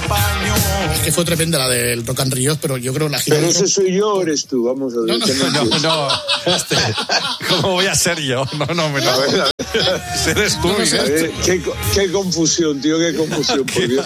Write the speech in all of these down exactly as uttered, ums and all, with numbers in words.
Es que fue tremenda la del Rock and Ríos, pero yo creo la gira. Pero ese soy yo, eres tú, vamos a ver. No, no, no, no. Este, ¿cómo voy a ser yo? No, no, me no. Eres tú. No, no, ¿eh? qué, qué confusión, tío, qué confusión, por Dios.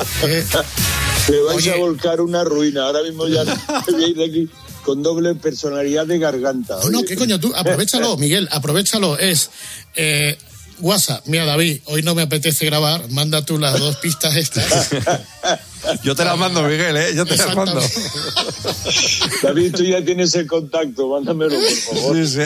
Me vais Oye. a volcar una ruina. Ahora mismo ya me voy a ir de aquí con doble personalidad de garganta. No, no, qué coño, tú, aprovechalo, Miguel, aprovechalo. Es eh, WhatsApp, mira, David, hoy no me apetece grabar, manda tú las dos pistas estas. Yo te las mando, Miguel, ¿eh? Yo te las mando. David, tú ya tienes el contacto, mándamelo, por favor. Sí,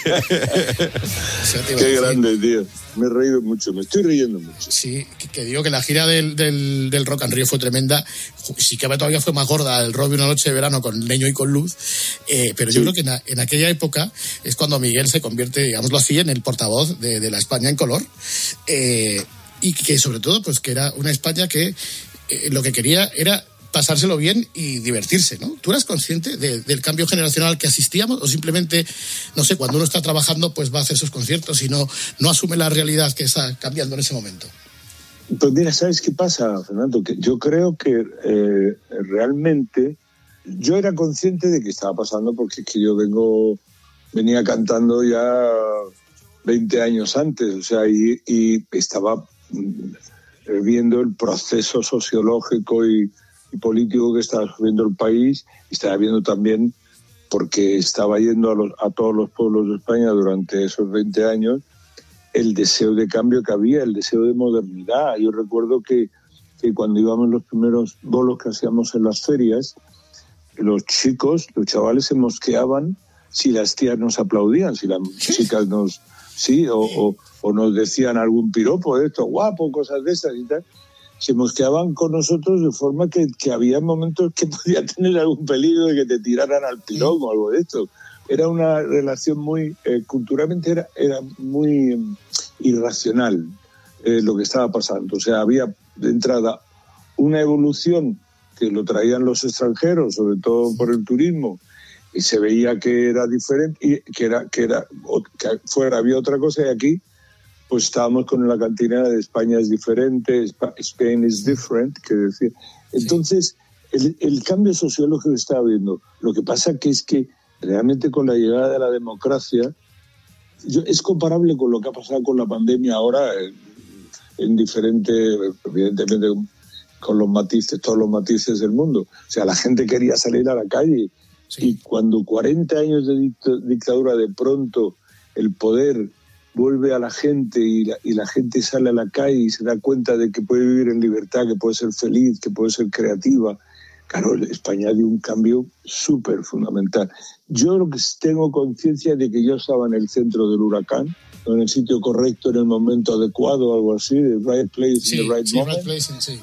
sí. Qué grande, tío. Me he reído mucho, me estoy riendo mucho. Sí, que, que digo que la gira del, del, del Rock and Rio fue tremenda. Sí que todavía fue más gorda el Rock de una noche de verano con leño y con luz. Eh, pero sí. Yo creo que en, en aquella época es cuando Miguel se convierte, digámoslo así, en el portavoz de, de la España en color. Eh, y que sobre todo, pues que era una España que eh, lo que quería era pasárselo bien y divertirse, ¿no? ¿Tú eras consciente de, del cambio generacional al que asistíamos o simplemente, no sé, cuando uno está trabajando pues va a hacer sus conciertos y no, no asume la realidad que está cambiando en ese momento? Pues mira, ¿sabes qué pasa, Fernando? Que yo creo que eh, realmente yo era consciente de que estaba pasando porque es que yo vengo, venía cantando ya veinte años antes, o sea, y, y estaba viendo el proceso sociológico y y político que estaba sufriendo el país, y estaba viendo también, porque estaba yendo a, los, a todos los pueblos de España durante esos veinte años, el deseo de cambio que había, el deseo de modernidad. Yo recuerdo que, que cuando íbamos los primeros bolos que hacíamos en las ferias, los chicos, los chavales se mosqueaban si las tías nos aplaudían, si las chicas nos... sí, o, o, o nos decían algún piropo de esto, guapo, cosas de esas y tal. Se mosqueaban con nosotros de forma que, que había momentos que podía tener algún peligro de que te tiraran al pilón o algo de esto. Era una relación muy, eh, culturalmente era, era muy eh, irracional eh, lo que estaba pasando. O sea, había de entrada una evolución que lo traían los extranjeros, sobre todo por el turismo, y se veía que era diferente, y que era, que era, que fuera había otra cosa, y aquí pues estábamos con la cantina de España es diferente, Spain is different, que decir. Entonces, el, el cambio sociológico que está habiendo, lo que pasa que es que realmente con la llegada de la democracia, yo, es comparable con lo que ha pasado con la pandemia ahora, en, en diferente, evidentemente con los matices, todos los matices del mundo. O sea, la gente quería salir a la calle, sí. Y cuando cuarenta años de dictadura, de pronto el poder vuelve a la gente y la, y la gente sale a la calle y se da cuenta de que puede vivir en libertad, que puede ser feliz, que puede ser creativa. Claro, España dio un cambio súper fundamental. Yo lo que tengo conciencia de que yo estaba en el centro del huracán, en el sitio correcto, en el momento adecuado, algo así, the right place sí, in the right sí, moment. Right place, sí.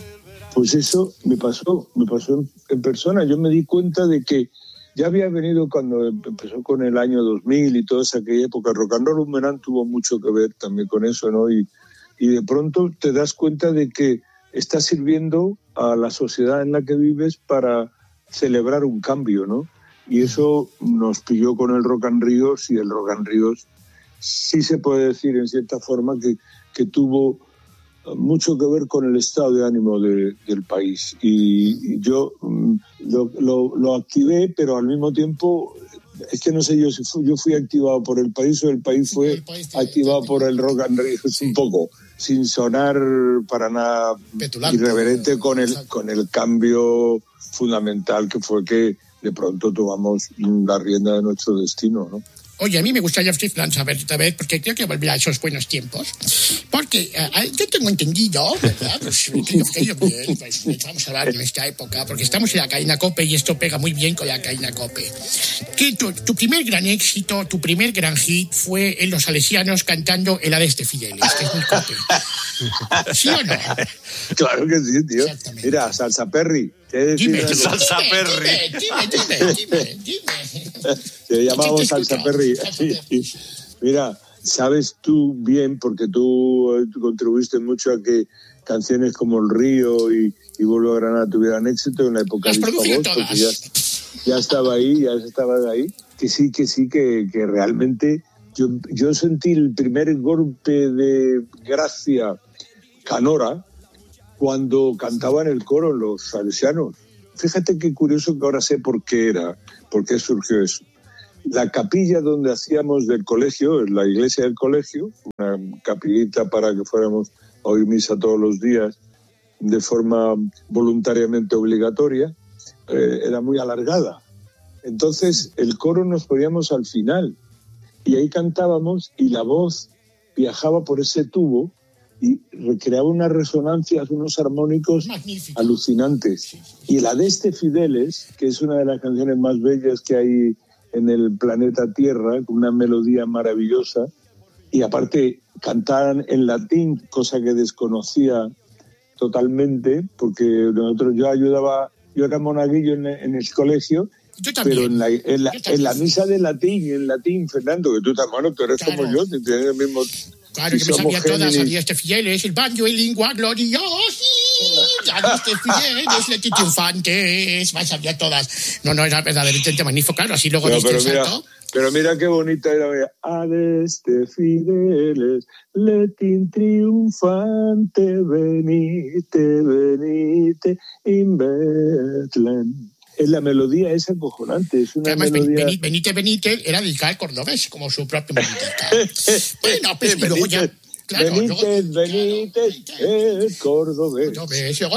Pues eso me pasó, me pasó en, en persona. Yo me di cuenta de que ya había venido cuando empezó con el año dos mil y toda esa aquella época. El rock and roll Boomerang tuvo mucho que ver también con eso, ¿no? Y, y de pronto te das cuenta de que estás sirviendo a la sociedad en la que vives para celebrar un cambio, ¿no? Y eso nos pilló con el Rock and Ríos, y el Rock and Ríos sí se puede decir en cierta forma que, que tuvo mucho que ver con el estado de ánimo de, del país. Y, y yo mm, lo, lo, lo activé, pero al mismo tiempo, es que no sé yo si fui, yo fui activado por el país o el país fue sí, el país te, activado te, te, por el Rock and Ríos, sí. Un poco, sin sonar para nada petulante, irreverente con el, con el cambio fundamental que fue que de pronto tomamos la rienda de nuestro destino, ¿no? Oye, a mí me gustaría saber esta vez, porque creo que volverá a esos buenos tiempos, porque uh, yo tengo entendido, ¿verdad? Pues que yo bien, pues vamos a hablar en esta época, porque estamos en la cadena COPE y esto pega muy bien con la cadena COPE. Que tu, tu primer gran éxito, tu primer gran hit fue en Los Salesianos cantando El Hades de Fideles, que es muy COPE. ¿Sí o no? Claro que sí, tío. Mira, Salsa Perry. Dime, dime, Salsa Perry. Dime, dime, dime, dime. Te llamamos Salsa Perry. Mira, sabes tú bien, porque tú, tú contribuiste mucho a que canciones como El Río y, y Vuelvo a Granada tuvieran éxito en la época de Disco Voz, porque ya, ya estaba ahí, ya estaba ahí. Que sí, que sí, que, que realmente yo, yo sentí el primer golpe de gracia canora cuando cantaban el coro los salesianos. Fíjate qué curioso que ahora sé por qué era, por qué surgió eso. La capilla donde hacíamos del colegio, la iglesia del colegio, una capillita para que fuéramos a oír misa todos los días de forma voluntariamente obligatoria, eh, era muy alargada. Entonces el coro nos poníamos al final y ahí cantábamos y la voz viajaba por ese tubo y recreaba unas resonancias, unos armónicos Magnífico. Alucinantes. Y la de este Fideles, que es una de las canciones más bellas que hay en el planeta Tierra, con una melodía maravillosa, y aparte cantaban en latín, cosa que desconocía totalmente, porque nosotros yo ayudaba, yo era monaguillo en, en el colegio, pero en la, en, la, en la misa de latín, en latín, Fernando, que tú tan bueno, tú eres claro. como yo, tienes el mismo... Claro, que me sabía todas, sabía este Fideles, el banjo y lingua gloriosi, ya este Fideles, Leti triunfantes, me sabía todas. No, no, era verdaderamente magnífico, claro, así luego no, viste el mira, salto. Pero mira qué bonita era, ad este Fideles, Letin triunfante, venite, venite, in Betlehem. Es la melodía es acojonante, es una además, melodía... Benite, Benite era dedicada al cordobés, como su propio Benítez. Bueno, pues y luego ya... Claro, Benítez, luego, Benítez, claro, el cordobés. Cordobés, luego,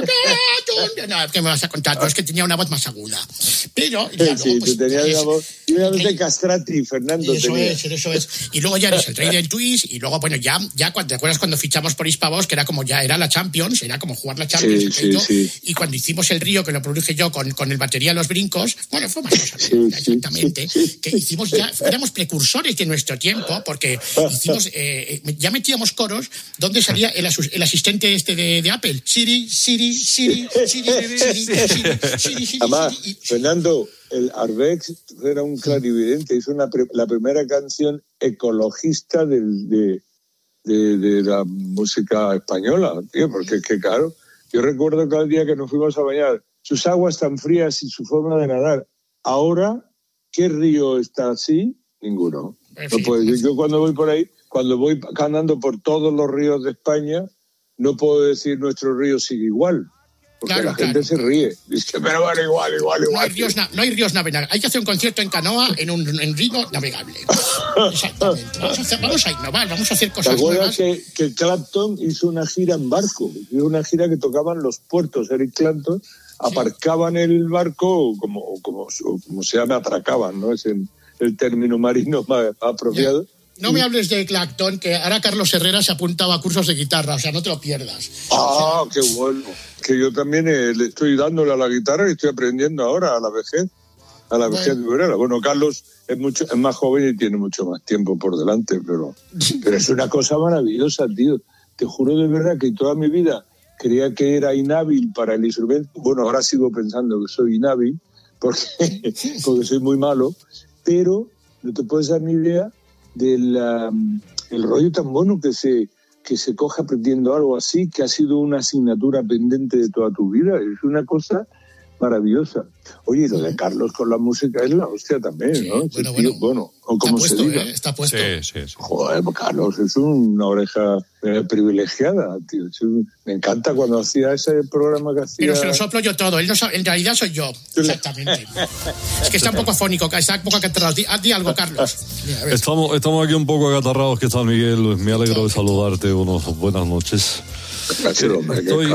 no, no, ¿qué me vas a contar? No, es que tenía una voz más aguda. Pero ya luego, sí, pues, tú tenías una voz, una voz de castrati, Fernando. Eso tenía. es, eso es. Y luego ya eres el rey del twist, y luego, bueno, ya, ya cuando, ¿te acuerdas cuando fichamos por Hispavox, que era como ya era la Champions, era como jugar la Champions? Sí, sí, sí. Y cuando hicimos el Río, que lo produje yo con, con el batería Los Brincos, bueno, fue más cosa, sí, exactamente, sí, sí. que hicimos ya, éramos precursores de nuestro tiempo, porque hicimos, eh, ya metíamos coros donde salía el, el asistente este de, de Apple, Siri, Siri, Siri, Siri, Siri, Siri, Siri, Siri, Siri. Además, Fernando, el Arbex era un clarividente, hizo una, la primera canción ecologista del, de, de, de la música española, tío, porque es que claro, yo recuerdo cada día que nos fuimos a bañar, sus aguas tan frías y su forma de nadar. Ahora, ¿qué río está así? Ninguno. No puedo decir. Yo cuando voy por ahí, cuando voy andando por todos los ríos de España, no puedo decir nuestro río sigue igual. Porque claro, la gente claro. se ríe. Dice, pero bueno, igual, igual, igual. No hay ríos, na- no hay ríos navegables. Hay que hacer un concierto en canoa en un en río navegable. Exactamente. Vamos a, hacer, vamos a innovar, vamos a hacer cosas nuevas. ¿Te acuerdas que, que Clapton hizo una gira en barco? Hizo una gira que tocaban los puertos. Eric Clapton sí. aparcaban el barco, como, como, como se llama, atracaban, ¿no? Es el, el término marino más apropiado. Yeah. No me hables de Clapton, que ahora Carlos Herrera se apuntaba a cursos de guitarra, o sea, no te lo pierdas. Ah, o sea, qué bueno. Que yo también eh, le estoy dándole a la guitarra y estoy aprendiendo ahora a la vejez, a la vejez bueno. de Herrera. Bueno, Carlos es mucho es más joven y tiene mucho más tiempo por delante, pero, pero es una cosa maravillosa, tío. Te juro de verdad que toda mi vida creía que era inhábil para el instrumento. Bueno, ahora sigo pensando que soy inhábil, porque, porque soy muy malo, pero no te puedes dar ni idea del um, el rollo tan bueno que se, que se coge aprendiendo algo así, que ha sido una asignatura pendiente de toda tu vida. Es una cosa maravillosa. Oye, lo de Carlos con la música es la hostia también, sí, ¿no? Bueno, tío, bueno, bueno, o como puesto, se diga. ¿eh? Está puesto. Sí, sí, sí. Joder, Carlos es una oreja eh, privilegiada, tío. Me encanta cuando hacía ese programa que hacía... Pero se lo soplo yo todo. Él no sabe, en realidad soy yo. Exactamente. Es que está un poco afónico, está un poco acatarrado. Di, di algo, Carlos. Mira, estamos, estamos aquí un poco acatarrados. ¿Qué tal, Miguel? Me alegro de saludarte. Unos, buenas noches. Gracias, hombre, estoy...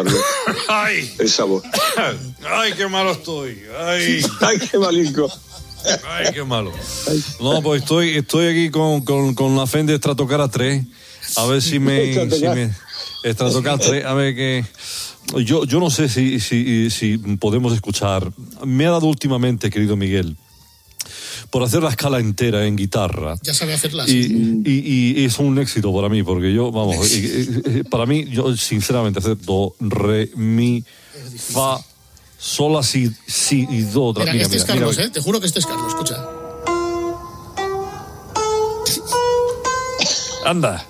¡Ay! Esa voz. ¡Ay, qué malo estoy! ¡Ay! ¡Ay, qué malico! ¡Ay, qué malo! No, pues estoy, estoy aquí con, con, con la Fender Stratocaster tres. A ver si me... si me Stratocaster tres, a ver qué... Yo, yo no sé si, si, si podemos escuchar. Me ha dado últimamente, querido Miguel, por hacer la escala entera en guitarra. Ya sabe hacerla. Y, y, y es un éxito para mí, porque yo, vamos, y, y, para mí, yo sinceramente hacer do, re, mi, fa, sol, la, si, si y do. Mira, mira, este mira, es Carlos, mira, ¿eh? Te juro que este es Carlos, escucha. Anda.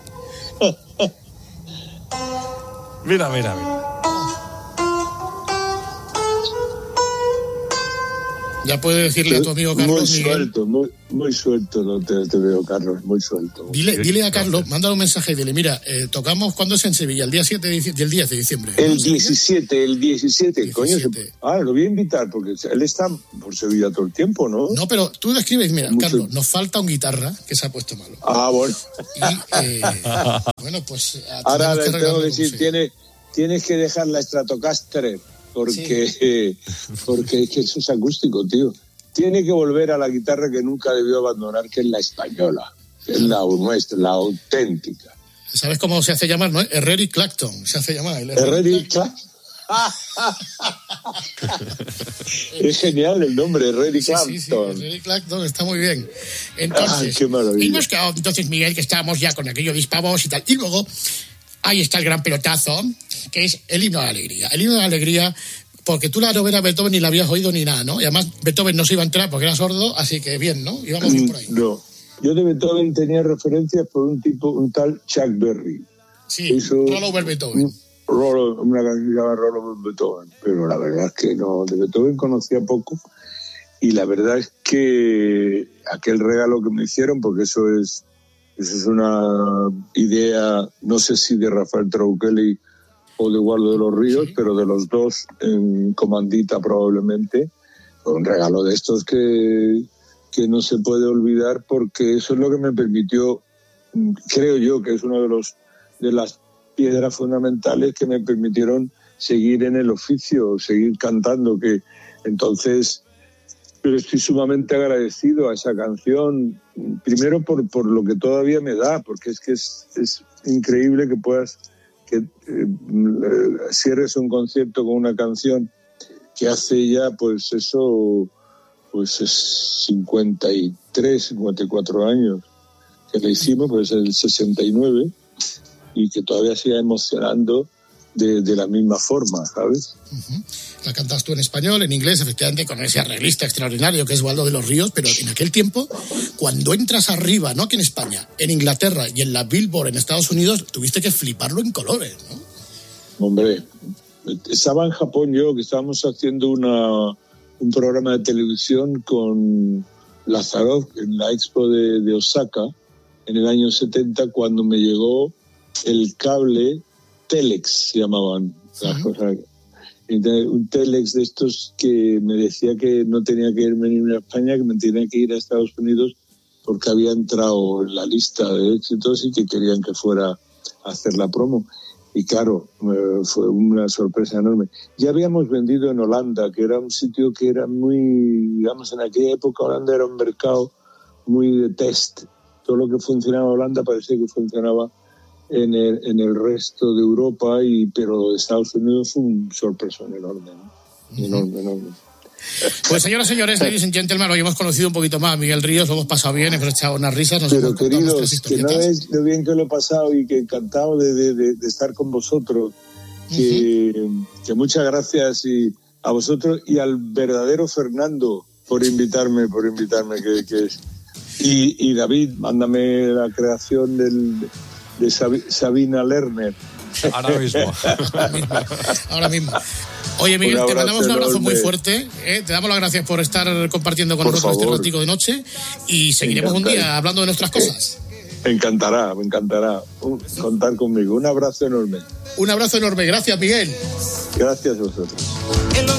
Mira, mira, mira. Ya puede decirle a tu amigo Carlos. Muy Miguel. suelto, muy, muy suelto no te, te veo, Carlos, muy suelto. Dile, dile a Carlos, mándale un mensaje y dile, mira, eh, tocamos, ¿cuándo es en Sevilla? El día siete de diciembre, el diez de diciembre. El ¿no? diecisiete, el diecisiete, diecisiete. coño. Se, ah, lo voy a invitar porque él está por Sevilla todo el tiempo, ¿no? No, pero tú describes, mira, Mucho. Carlos, nos falta un guitarra que se ha puesto malo. Ah, bueno. Y, eh, bueno, pues... Ahora le que tengo que decir, sí. tiene, tienes que dejar la Stratocaster porque, sí. eh, porque es que eso es acústico, tío. Tiene que volver a la guitarra que nunca debió abandonar, que es la española, que es la nuestra, la auténtica. ¿Sabes cómo se hace llamar, no? Herreri Clacton, se hace llamar. Herreri Clacton. Es genial el nombre, Herreri Clacton. Sí, sí, sí, Herreri Clacton, está muy bien. Entonces, Ay, qué maravilla. Y nos quedó, entonces, Miguel, que estábamos ya con aquello dispavos y tal. Y luego, ahí está el gran pelotazo, que es el himno de la alegría. El himno de la alegría... Porque tú la novela Beethoven ni la habías oído ni nada, ¿no? Y además Beethoven no se iba a enterar porque era sordo, así que bien, ¿no? Íbamos bien por ahí. No, yo de Beethoven tenía referencias por un tipo, un tal Chuck Berry. Sí, Roll Over Beethoven. Un, Roll, una canción que se llama Roll Over Beethoven. Pero la verdad es que no, de Beethoven conocía poco. Y la verdad es que aquel regalo que me hicieron, porque eso es, eso es una idea, no sé si de Rafael Trauquelli o de Eduardo de los Ríos, sí. Pero de los dos en comandita probablemente, un regalo de estos que, que no se puede olvidar porque eso es lo que me permitió, creo yo que es una de los de las piedras fundamentales que me permitieron seguir en el oficio, seguir cantando, que entonces pero estoy sumamente agradecido a esa canción, primero por, por lo que todavía me da, porque es que es, es increíble que puedas que eh, cierres un concierto con una canción que hace ya, pues eso, pues es cincuenta y tres, cincuenta y cuatro años que la hicimos, pues el sesenta y nueve, y que todavía siga emocionando de, de la misma forma, ¿sabes? Uh-huh. La cantas tú en español, en inglés, efectivamente, con ese arreglista extraordinario que es Waldo de los Ríos, pero en aquel tiempo, cuando entras arriba, no aquí en España, en Inglaterra y en la Billboard en Estados Unidos, tuviste que fliparlo en colores, ¿no? Hombre, estaba en Japón yo, que estábamos haciendo una, un programa de televisión con Lazarov en la Expo de, de Osaka, en el año setenta, cuando me llegó el cable Telex, se llamaban las uh-huh. cosas. Un Telex de estos que me decía que no tenía que irme ni a España, que me tenía que ir a Estados Unidos porque había entrado en la lista de éxitos y que querían que fuera a hacer la promo. Y claro, fue una sorpresa enorme. Ya habíamos vendido en Holanda, que era un sitio que era muy, digamos, en aquella época Holanda era un mercado muy de test. Todo lo que funcionaba en Holanda parecía que funcionaba en el, en el resto de Europa, y pero lo de Estados Unidos fue un sorpresón enorme, ¿no? Uh-huh. Enorme, enorme. Pues señoras y señores, ladies and gentlemen, hoy hemos conocido un poquito más a Miguel Ríos, lo hemos pasado bien, hemos echado unas risas, nos pero hemos queridos, que no es lo bien que lo he pasado y que encantado de, de, de, de estar con vosotros, que, uh-huh. que muchas gracias y a vosotros y al verdadero Fernando por invitarme, por invitarme, que, que es. Y, y David, mándame la creación del de Sabina Lerner. Ahora mismo. Ahora mismo. Ahora mismo. Oye, Miguel, te mandamos un abrazo muy fuerte. ¿eh? Te damos las gracias por estar compartiendo con por nosotros favor. Este ratico de noche y seguiremos un día hablando de nuestras cosas. Me encantará, me encantará contar conmigo. Un abrazo enorme. Un abrazo enorme. Gracias, Miguel. Gracias a vosotros.